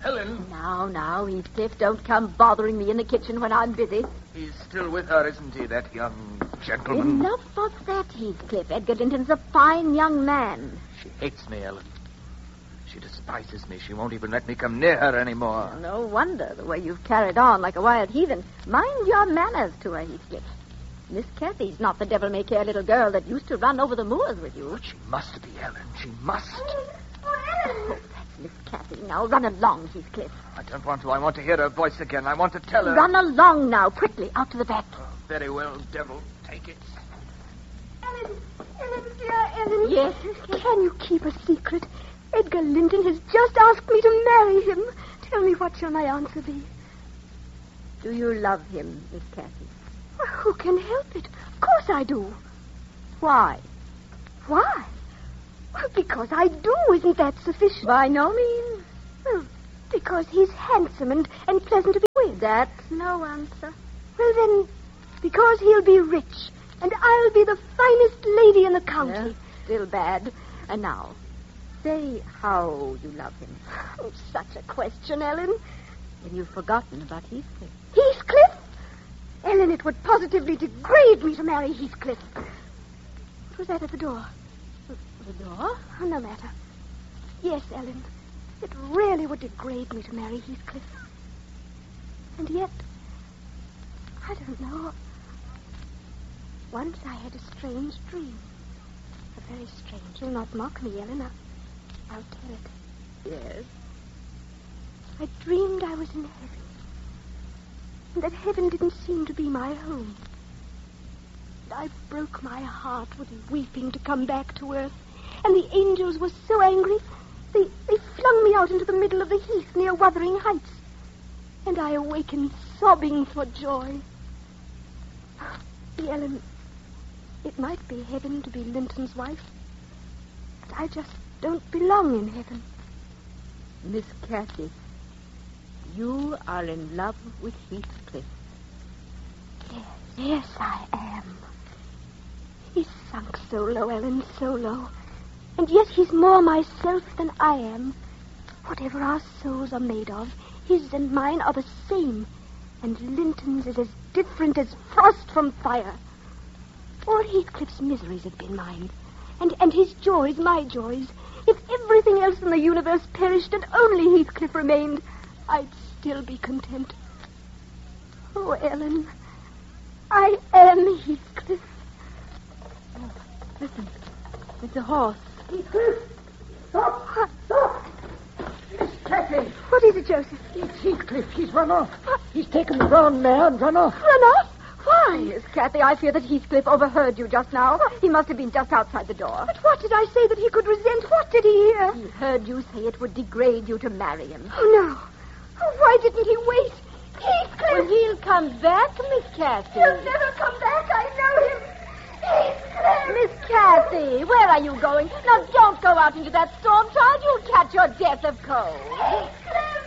Helen. Now, Heathcliff, don't come bothering me in the kitchen when I'm busy. He's still with her, isn't he, that young gentleman? Enough of that, Heathcliff. Edgar Linton's a fine young man. She hates me, Ellen. She despises me. She won't even let me come near her anymore. Well, no wonder, the way you've carried on like a wild heathen. Mind your manners to her, Heathcliff. Miss Cathy's not the devil-may-care little girl that used to run over the moors with you. But she must be, Ellen. She must. Oh, that's Miss Cathy. Now, run along, Heathcliff. I don't want to. I want to hear her voice again. I want to tell her. Run along now, quickly, out to the vet. Oh, very well, devil. Take it. Ellen, dear Ellen. Yes? Can you keep a secret? Edgar Linton has just asked me to marry him. Tell me, what shall my answer be? Do you love him, Miss Cathy? Well, who can help it? Of course I do. Why? Why? Well, because I do. Isn't that sufficient? By no means. Well, because he's handsome and pleasant to be with. That's no answer. Well, then, because he'll be rich, and I'll be the finest lady in the county. Yeah, still bad. And now, say how you love him. Oh, such a question, Ellen. Then you've forgotten about Heathcliff. Heathcliff? Ellen, it would positively degrade me to marry Heathcliff. What was that at the door? The door? Oh, no matter. Yes, Ellen. It really would degrade me to marry Heathcliff. And yet, I don't know. Once I had a strange dream. A very strange. You'll not mock me, Ellen. I'll tell it. Yes. I dreamed I was in heaven. And that heaven didn't seem to be my home. And I broke my heart with weeping to come back to earth. And the angels were so angry, they flung me out into the middle of the heath near Wuthering Heights. And I awakened sobbing for joy. Ellen, it might be heaven to be Linton's wife, but I just don't belong in heaven. Miss Cathy, you are in love with Heathcliff. Yes, I am. He's sunk so low, Ellen, so low. And yet he's more myself than I am. Whatever our souls are made of, his and mine are the same. And Linton's is as different as frost from fire. All Heathcliff's miseries have been mine. And his joys, my joys. If everything else in the universe perished and only Heathcliff remained, I'd still be content. Oh, Ellen, I am Heathcliff. Oh, listen, it's a horse. Heathcliff, Stop! Stop! Miss Cathy! What is it, Joseph? It's Heathcliff. He's run off. He's taken the brown mare and run off. Run off? Why? Miss Cathy, I fear that Heathcliff overheard you just now. He must have been just outside the door. But what did I say that he could resent? What did he hear? He heard you say it would degrade you to marry him. Oh, no. Oh, why didn't he wait? Heathcliff! Well, he'll come back, Miss Cathy. He'll never come back. I know him. Heathcliff! Miss Cathy, where are you going? Now, don't go out into that storm, child. You'll catch your death of cold.